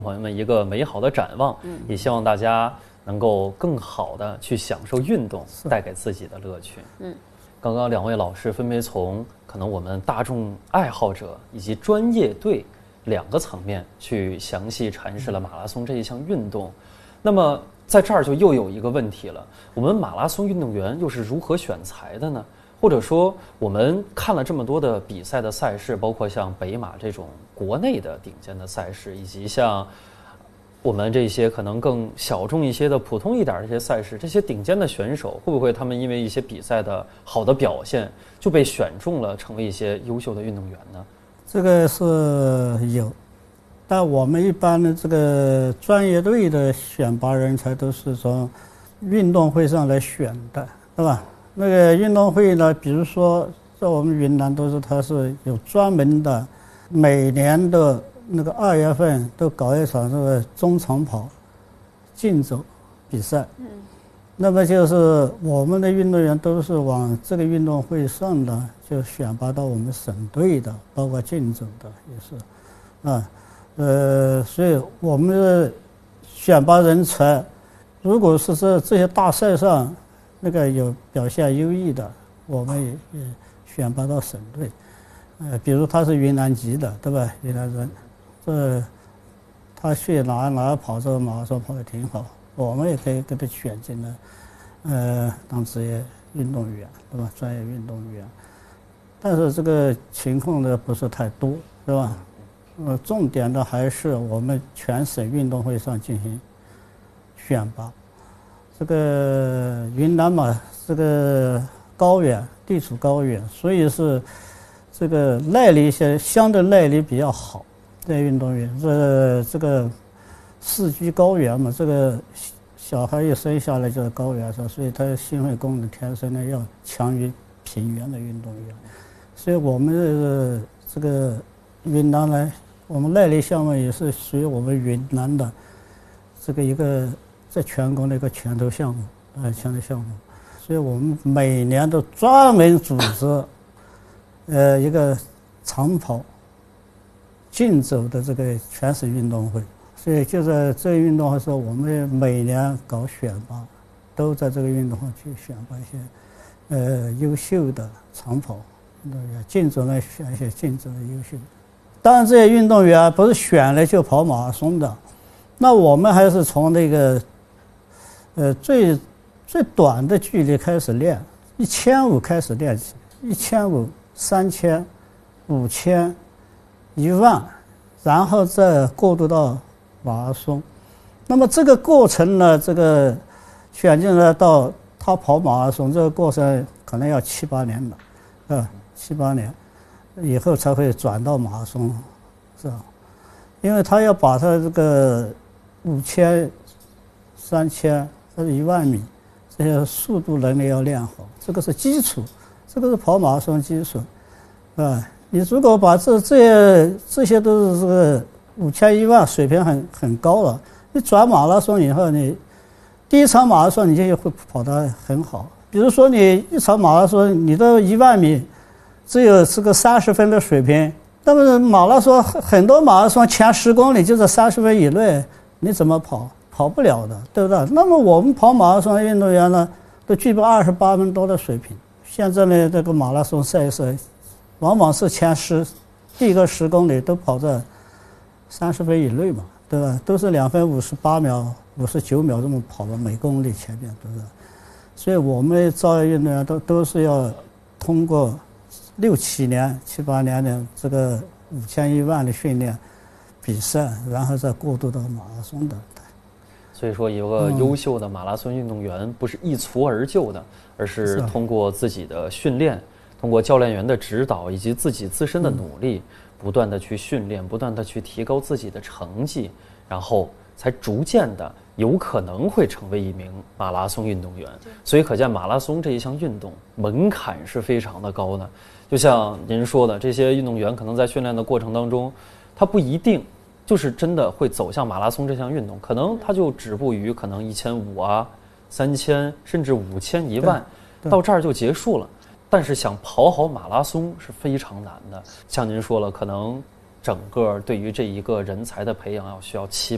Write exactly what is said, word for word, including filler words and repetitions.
朋友们一个美好的展望，嗯，也希望大家能够更好的去享受运动带给自己的乐趣。嗯，刚刚两位老师分别从可能我们大众爱好者以及专业队两个层面去详细阐释了马拉松这一项运动。那么在这儿就又有一个问题了，我们马拉松运动员又是如何选材的呢？或者说我们看了这么多的比赛的赛事，包括像北马这种国内的顶尖的赛事，以及像我们这些可能更小众一些的普通一点的这些赛事，这些顶尖的选手会不会他们因为一些比赛的好的表现就被选中了成为一些优秀的运动员呢？ 这个是有，但我们一般的这个专业队的选拔人才都是从运动会上来选的，对吧？那个运动会呢，比如说在我们云南都是它是有专门的，每年的那个二月份都搞一场这个中长跑竞走比赛。嗯，那么就是我们的运动员都是往这个运动会上的就选拔到我们省队的，包括竞走的也是，啊，呃，所以我们的选拔人才，如果是在这些大赛上那个有表现优异的，我们也也选拔到省队。呃，比如他是云南籍的，对吧？云南人，这他去哪哪跑这个马拉松跑得挺好，我们也可以给他选进来，呃，当职业运动员，对吧？专业运动员。但是这个情况呢不是太多，对吧？呃，重点的还是我们全省运动会上进行选拔。这个云南嘛，这个高原，地处高原，所以是这个耐力些相对耐力比较好的运动员。这这个四居高原嘛，这个小孩一生下来就是高原上，所以他心肺功能天生呢要强于平原的运动员。所以我们这个云南呢，我们耐力项目也是属于我们云南的这个一个在全国的一个拳头项目，呃，拳头项目。所以我们每年都专门组织，呃，一个长跑、竞走的这个全省运动会。所以就在这个运动会上，我们每年搞选拔，都在这个运动会去选拔一些，呃，优秀的长跑运动员，竞走呢选一些竞走的优秀。当然，这些运动员不是选了就跑马拉松的，那我们还是从那个，呃，最最短的距离开始练，一千五开始练起，一千五、三千、五千、一万，然后再过渡到马拉松。那么这个过程呢，这个选进来到他跑马拉松，这个过程可能要七八年了，啊，七八年以后才会转到马拉松，是吧？因为他要把他这个五千、三千或者一万米这些速度能力要练好，这个是基础，这个是跑马拉松基础，啊，你如果把这这些这些都是这个五千一万水平很很高了，你转马拉松以后，你第一场马拉松你就会跑得很好。比如说你一场马拉松，你的一万米只有这个三十分的水平，那么马拉松很多马拉松前十公里就在三十分以内，你怎么跑？跑不了的，对不对？那么我们跑马拉松的运动员呢，都具备二十八分多的水平。现在呢，这个马拉松赛事，往往是前十，第一个十公里都跑在三十分以内嘛，对吧？都是两分五十八秒、五十九秒这么跑的每公里前面，对不对？所以我们招运动员都都是要通过六七年、七八年的这个五千一万的训练比赛，然后再过渡到马拉松的。 所以说，一个优秀的马拉松运动员不是一蹴而就的，而是通过自己的训练，通过教练员的指导以及自己自身的努力，不断的去训练，不断的去提高自己的成绩，然后才逐渐的有可能会成为一名马拉松运动员。所以可见马拉松这一项运动门槛是非常的高的。就像您说的，这些运动员可能在训练的过程当中，他不一定就是真的会走向马拉松这项运动，可能他就止步于可能一千五啊、三千，甚至五千、一万，到这儿就结束了。但是想跑好马拉松是非常难的，像您说了，可能整个对于这一个人才的培养要需要七